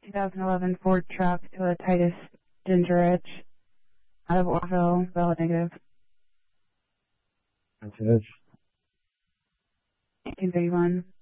2011 Ford truck to a Titus Gingerich out of Orville, valid negative. That's it. 1831.